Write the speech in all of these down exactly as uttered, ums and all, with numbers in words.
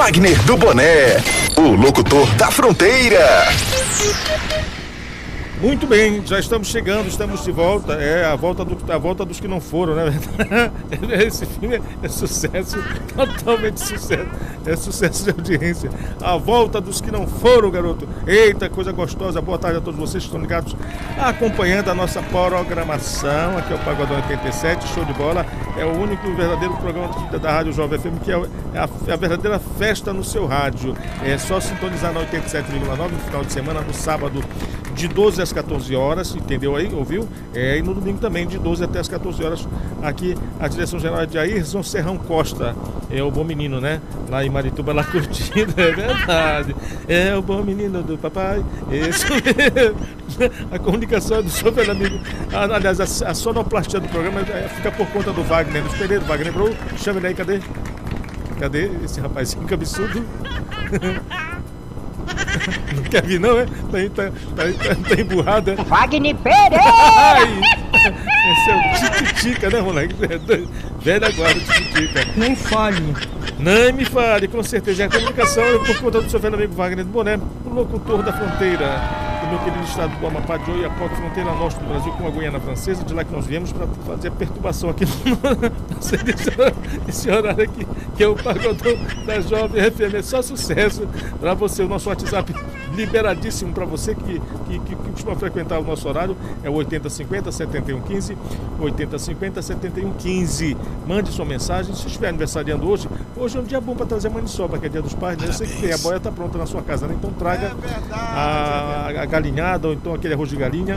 Wagner do Boné, o locutor da fronteira. Muito bem, já estamos chegando, estamos de volta. É a volta, do, a volta dos que não foram, né? Esse filme é, é sucesso, totalmente sucesso. É sucesso de audiência. A volta dos que não foram, garoto. Eita, coisa gostosa. Boa tarde a todos vocês que estão ligados, acompanhando a nossa programação. Aqui é o Pagodão oitenta e sete, show de bola. É o único e verdadeiro programa da Rádio Jovem F M, que é a, é a verdadeira festa no seu rádio. É só sintonizar na oitenta e sete vírgula nove no final de semana, no sábado, de doze às quatorze horas, entendeu aí? Ouviu? É, e no domingo também, de doze até as quatorze horas, aqui a direção geral é de Ayrton Serrão Costa. É o bom menino, né? Lá em Marituba, lá curtindo, é verdade. É o bom menino do papai. Isso mesmo. A comunicação é do seu velho amigo. Aliás, a, a sonoplastia do programa fica por conta do Wagner, do espelheiro. Wagner, bro, chama ele aí, cadê? Cadê esse rapazinho cabeçudo? Não quer vir não, é? Tá, tá, tá, tá, tá emburrado, é? Wagner Pereira! Esse é o Tititica, né, moleque? Velha guarda, Tititica. Nem fale. Nem me fale, com certeza. A comunicação é por conta do seu velho amigo Wagner do Boné, o locutor da fronteira do meu querido estado do Amapá, de Oiapoque, fronteira norte do Brasil com a Guiana Francesa, de lá que nós viemos para fazer a perturbação aqui nesse horário aqui, que é o Pagodão da Jovem F M. É só sucesso para você. O nosso WhatsApp liberadíssimo para você que, que, que, que costuma frequentar o nosso horário é o oitenta cinquenta, setenta e um quinze, oitenta cinquenta, setenta e um quinze. Mande sua mensagem. Se estiver aniversariando hoje, hoje é um dia bom para trazer maniçoba, que é dia dos pais, né? Eu sei que tem, a boia está pronta na sua casa, né? Então traga é verdade, a, é a galinhada, ou então aquele arroz de galinha,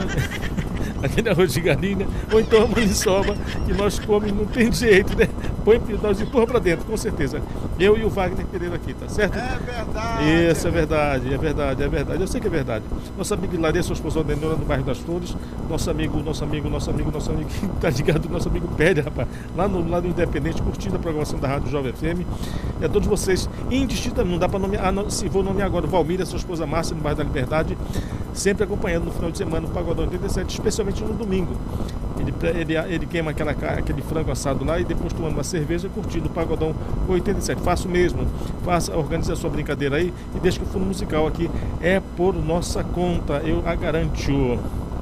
aquele arroz de galinha, ou então a maniçoba, que nós comemos, não tem jeito, né? Põe, nós empurra pra dentro, com certeza. Eu e o Wagner Pereira aqui, tá certo? É verdade. Isso, é verdade, é verdade, é verdade. Eu sei que é verdade. Nosso amigo Hilaria, sua esposa Denora, no bairro das Flores. Nosso amigo, nosso amigo, nosso amigo, nosso amigo, que tá ligado, nosso amigo Pérez, rapaz. Lá no, lá no Independente, curtindo a programação da Rádio Jovem F M. E a todos vocês, indistintamente, não dá pra nomear, ah, não, se vou nomear agora, Valmíria, sua esposa Márcia, no bairro da Liberdade. Sempre acompanhando no final de semana o Pagodão oitenta e sete, especialmente no domingo. Ele, ele, ele queima aquela, aquele frango assado lá e depois tomando uma cerveja curtindo o Pagodão oitenta e sete. Faça o mesmo, faça, organize a sua brincadeira aí e deixe que o fundo musical aqui é por nossa conta, eu a garanto.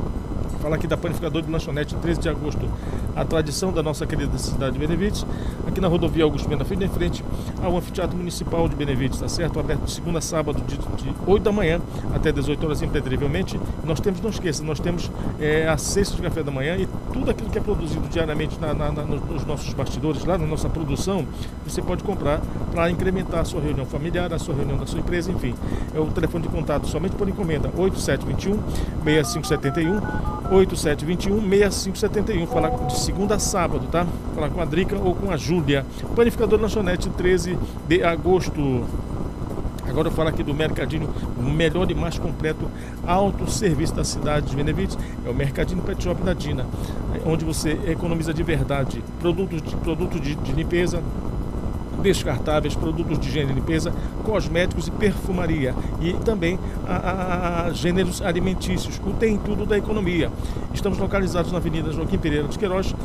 Fala aqui da Panificadora de Lanchonete, treze de agosto, a tradição da nossa querida cidade de Benevides, aqui na rodovia Augusto Pena Filho, em frente ao Anfiteatro Municipal de Benevides, tá certo? Aberto de segunda a sábado, de, de oito da manhã até dezoito horas, impedrivelmente. Nós temos, não esqueça, nós temos é, a cesta de café da manhã e tudo aquilo que é produzido diariamente na, na, na, nos nossos bastidores, lá na nossa produção, você pode comprar para incrementar a sua reunião familiar, a sua reunião da sua empresa, enfim. É o telefone de contato somente por encomenda, oito sete dois um, seis cinco sete um, oito sete dois um, seis cinco sete um. Falar de segunda a sábado, tá? Falar com a Drica ou com a Júlia. Panificador Lanchonete, treze de agosto. Agora eu falo aqui do Mercadinho, o melhor e mais completo autosserviço da cidade de Benevides. É o Mercadinho Pet Shop da Dina, onde você economiza de verdade produtos de, produtos de, de limpeza, descartáveis, produtos de higiene e limpeza, cosméticos e perfumaria e também a, a, a gêneros alimentícios. O tem tudo da economia. Estamos localizados na Avenida Joaquim Pereira dos Queiroz,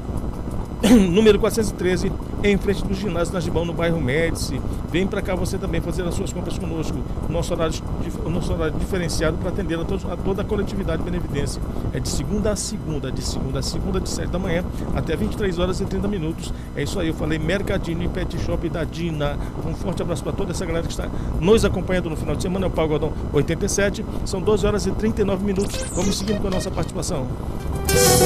número quatrocentos e treze, em frente do ginásio Nagibão, no bairro Médici. Vem para cá você também fazer as suas compras conosco. O nosso horário, o nosso horário diferenciado para atender a, todos, a toda a coletividade benevidense. É de segunda a segunda, de segunda a segunda, de sete da manhã até vinte e três horas e trinta minutos. É isso aí, eu falei Mercadinho e Pet Shop da Dina. Um forte abraço para toda essa galera que está nos acompanhando no final de semana. É o Pagodão oitenta e sete, são doze horas e trinta e nove minutos. Vamos seguindo com a nossa participação.